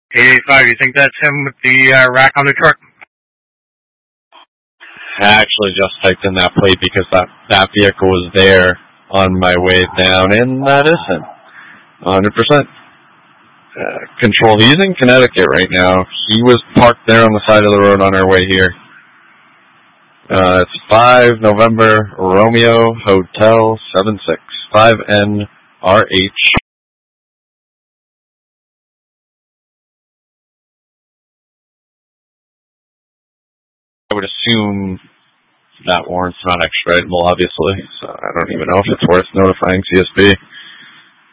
85, you think that's him with the rack on the truck? I actually just typed in that plate because that vehicle was there on my way down, and that is him. 100%. Control, he's in Connecticut right now. He was parked there on the side of the road on our way here. It's 5 November Romeo Hotel 76 5NRH. I would assume that warrant's not extraditable, obviously, so I don't even know if it's worth notifying CSB.